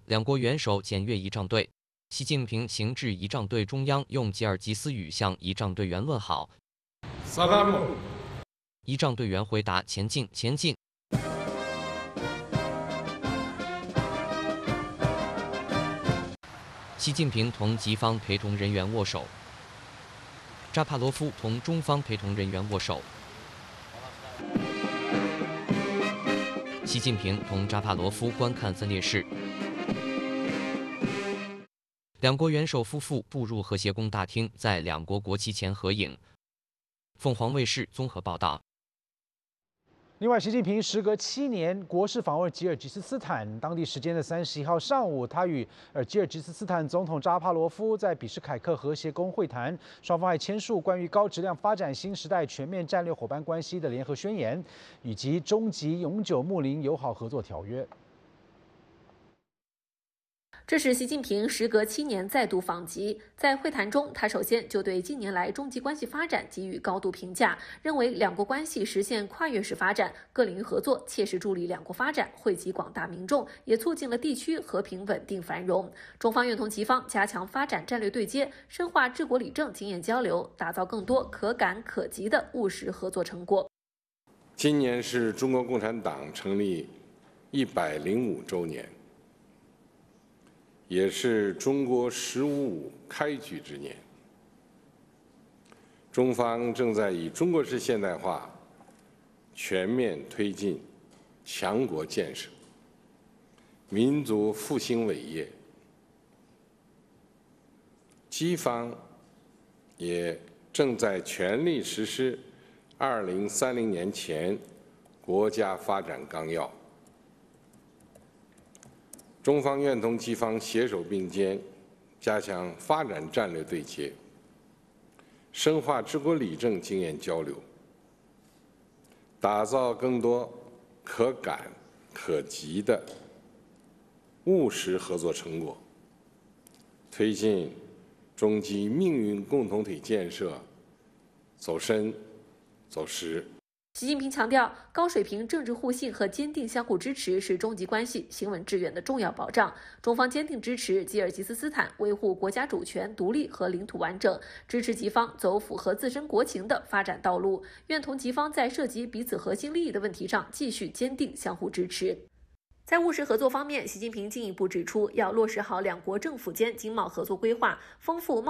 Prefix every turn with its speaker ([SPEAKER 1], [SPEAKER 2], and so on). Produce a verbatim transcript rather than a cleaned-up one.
[SPEAKER 1] 两国元首检阅仪仗队。习近平行至仪仗队中央，用吉尔吉斯语向仪仗队员问好。仪仗队员回答：前进，前进。习近平同吉方陪同人员握手。扎帕罗夫同中方陪同人员握手。习近平同扎帕罗夫观看分列式。两国元首夫妇步入和谐宫大厅，在两国国旗前合影。凤凰卫视综合报道。
[SPEAKER 2] 另外，习近平时隔七年国事访问吉尔吉斯斯坦，当地时间的三十一号上午，他与呃吉尔吉斯斯坦总统扎帕罗夫在比什凯克和谐宫会谈，双方还签署关于高质量发展新时代全面战略伙伴关系的联合宣言，以及终极永久睦邻友好合作条约。
[SPEAKER 3] 这是习近平时隔七年再度访吉，在会谈中，他首先就对近年来中吉关系发展给予高度评价，认为两国关系实现跨越式发展，各领域合作切实助力两国发展，惠及广大民众，也促进了地区和平稳定繁荣。中方愿同吉方加强发展战略对接，深化治国理政经验交流，打造更多可感可及的务实合作成果。
[SPEAKER 4] 今年是中国共产党成立一百零五周年。也是中国“十五五”开局之年，中方正在以中国式现代化全面推进强国建设、民族复兴伟业。吉方也正在全力实施二零三零年前国家发展纲要。中方愿同吉方携手并肩，加强发展战略对接，深化治国理政经验交流，打造更多可感可及的务实合作成果，推进中吉命运共同体建设走深走实。
[SPEAKER 3] 习近平强调，高水平政治互信和坚定相互支持是中吉关系行稳致远的重要保障。中方坚定支持吉尔吉斯斯坦维护国家主权、独立和领土完整，支持吉方走符合自身国情的发展道路，愿同吉方在涉及彼此核心利益的问题上继续坚定相互支持。在务实合作方面，习近平进一步指出，要落实好两国政府间经贸合作规划，丰富贸